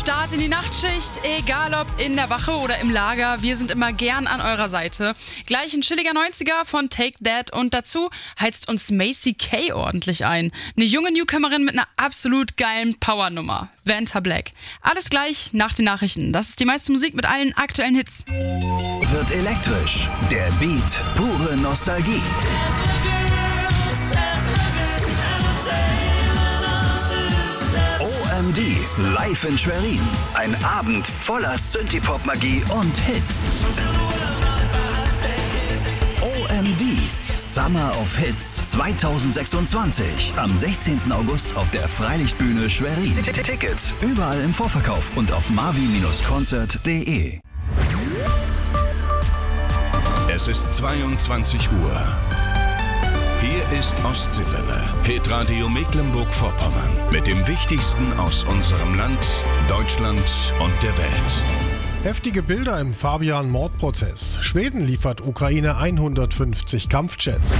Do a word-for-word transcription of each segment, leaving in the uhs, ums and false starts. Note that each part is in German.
Start in die Nachtschicht, egal ob in der Wache oder im Lager, wir sind immer gern an eurer Seite. Gleich ein chilliger neunziger von Take That und dazu heizt uns Macy Kay ordentlich ein. Eine junge Newcomerin mit einer absolut geilen Powernummer. Vanta Black. Alles gleich nach den Nachrichten. Das ist die meiste Musik mit allen aktuellen Hits. Wird elektrisch. Der Beat, pure Nostalgie. O M D live in Schwerin. Ein Abend voller Synthie-Pop-Magie und Hits. O M Ds Summer of Hits zwanzig sechsundzwanzig. Am sechzehnten August auf der Freilichtbühne Schwerin. Tickets überall im Vorverkauf und auf marvi Bindestrich konzert punkt de. Es ist zweiundzwanzig Uhr. Hier ist Ostseewelle, Hitradio Mecklenburg-Vorpommern. Mit dem Wichtigsten aus unserem Land, Deutschland und der Welt. Heftige Bilder im Fabian-Mordprozess. Schweden liefert Ukraine hundertfünfzig Kampfjets.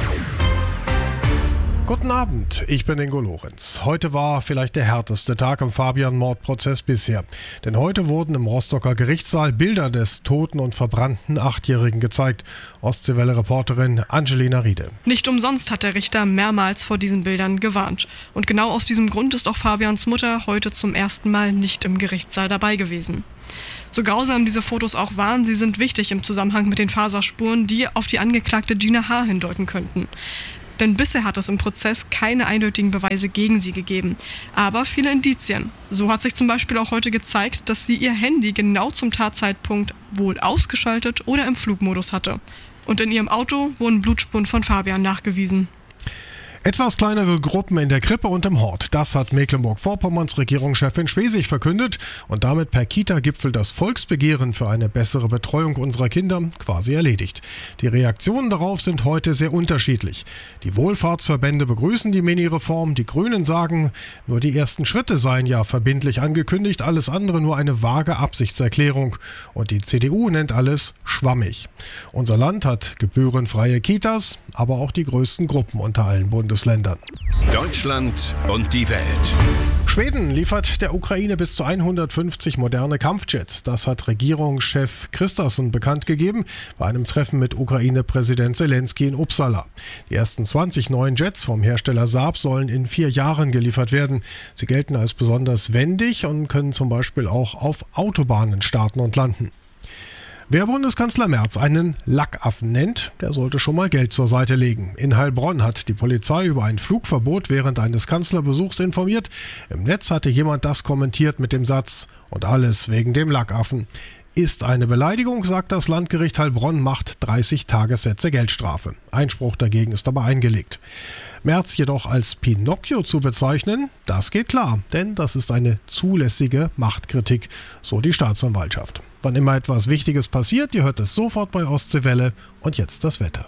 Guten Abend, ich bin Ingo Lorenz. Heute war vielleicht der härteste Tag im Fabian-Mordprozess bisher. Denn heute wurden im Rostocker Gerichtssaal Bilder des toten und verbrannten Achtjährigen gezeigt. Ostseewelle-Reporterin Angelina Riede. Nicht umsonst hat der Richter mehrmals vor diesen Bildern gewarnt. Und genau aus diesem Grund ist auch Fabians Mutter heute zum ersten Mal nicht im Gerichtssaal dabei gewesen. So grausam diese Fotos auch waren, sie sind wichtig im Zusammenhang mit den Faserspuren, die auf die Angeklagte Gina H. hindeuten könnten. Denn bisher hat es im Prozess keine eindeutigen Beweise gegen sie gegeben, aber viele Indizien. So hat sich zum Beispiel auch heute gezeigt, dass sie ihr Handy genau zum Tatzeitpunkt wohl ausgeschaltet oder im Flugmodus hatte. Und in ihrem Auto wurden Blutspuren von Fabian nachgewiesen. Etwas kleinere Gruppen in der Krippe und im Hort. Das hat Mecklenburg-Vorpommerns Regierungschefin Schwesig verkündet und damit per Kita-Gipfel das Volksbegehren für eine bessere Betreuung unserer Kinder quasi erledigt. Die Reaktionen darauf sind heute sehr unterschiedlich. Die Wohlfahrtsverbände begrüßen die Mini-Reform. Die Grünen sagen, nur die ersten Schritte seien ja verbindlich angekündigt, alles andere nur eine vage Absichtserklärung. Und die C D U nennt alles schwammig. Unser Land hat gebührenfreie Kitas, aber auch die größten Gruppen unter allen Bundesländern. Deutschland und die Welt. Schweden liefert der Ukraine bis zu hundertfünfzig moderne Kampfjets. Das hat Regierungschef Kristersson bekannt gegeben bei einem Treffen mit Ukraine-Präsident Zelensky in Uppsala. Die ersten zwanzig neuen Jets vom Hersteller Saab sollen in vier Jahren geliefert werden. Sie gelten als besonders wendig und können zum Beispiel auch auf Autobahnen starten und landen. Wer Bundeskanzler Merz einen Lackaffen nennt, der sollte schon mal Geld zur Seite legen. In Heilbronn hat die Polizei über ein Flugverbot während eines Kanzlerbesuchs informiert. Im Netz hatte jemand das kommentiert mit dem Satz: "Und alles wegen dem Lackaffen." Ist eine Beleidigung, sagt das Landgericht Heilbronn, macht dreißig Tagessätze Geldstrafe. Einspruch dagegen ist aber eingelegt. Merz jedoch als Pinocchio zu bezeichnen, das geht klar, denn das ist eine zulässige Machtkritik, so die Staatsanwaltschaft. Wann immer etwas Wichtiges passiert, ihr hört es sofort bei Ostseewelle. Und jetzt das Wetter.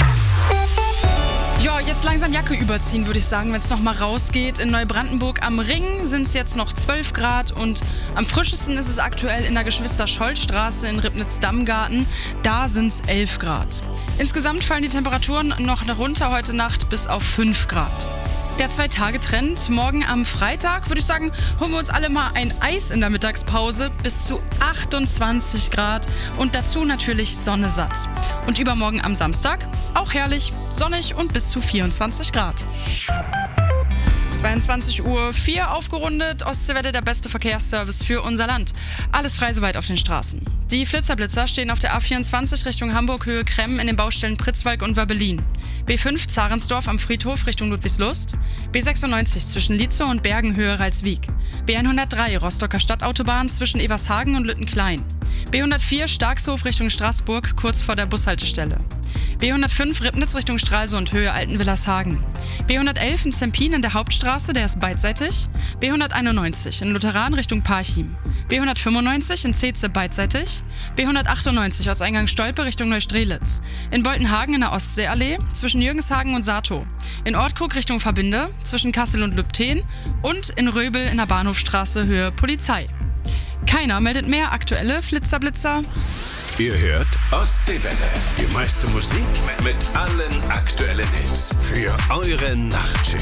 Ja, jetzt langsam Jacke überziehen, würde ich sagen, wenn es nochmal rausgeht. In Neubrandenburg am Ring sind es jetzt noch zwölf Grad und am frischesten ist es aktuell in der Geschwister-Scholl-Straße in Ribnitz-Dammgarten. Da sind es elf Grad. Insgesamt fallen die Temperaturen noch runter heute Nacht bis auf fünf Grad. Der Zwei-Tage-Trend. Morgen am Freitag, würde ich sagen, holen wir uns alle mal ein Eis in der Mittagspause bis zu achtundzwanzig Grad und dazu natürlich Sonne satt. Und übermorgen am Samstag auch herrlich, sonnig und bis zu vierundzwanzig Grad. zweiundzwanzig Uhr vier aufgerundet, Ostseewelle, der beste Verkehrsservice für unser Land. Alles frei soweit auf den Straßen. Die Flitzerblitzer stehen auf der A vierundzwanzig Richtung Hamburg, Höhe Kremm in den Baustellen Pritzwalk und Wörbelin. B fünf Zarensdorf am Friedhof Richtung Ludwigslust. B sechsundneunzig zwischen Lietzow und Bergen, Höhe Ralswiek. B hundertdrei Rostocker Stadtautobahn zwischen Evershagen und Lüttenklein. B hundertvier Starkshof Richtung Straßburg, kurz vor der Bushaltestelle. B hundertfünf Ribnitz Richtung Stralsund, Höhe Altenwillershagen. B hundertelf in Zempin in der Hauptstraße, der ist beidseitig. B hunderteinundneunzig in Lutheran Richtung Parchim. B hundertfünfundneunzig in Zeetze beidseitig. B hundertachtundneunzig Ortseingang Stolpe Richtung Neustrelitz. In Boltenhagen in der Ostseeallee zwischen Jürgenshagen und Sato. In Ortkrug Richtung Verbinde zwischen Kassel und Lübten. Und in Röbel in der Bahnhofstraße, Höhe Polizei. Keiner meldet mehr aktuelle Flitzerblitzer. Ihr hört Ostseewelle. Die meiste Musik mit allen aktuellen Hits für eure Nachtschicht.